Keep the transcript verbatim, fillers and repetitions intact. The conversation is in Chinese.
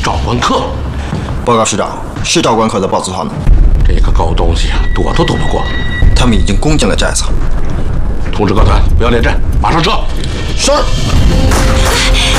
赵关客。 报告师长，是赵关客的豹子团呢。 这个狗东西啊，躲都躲不过。 他们已经攻进了寨子。 通知各团不要恋战，马上撤。 是。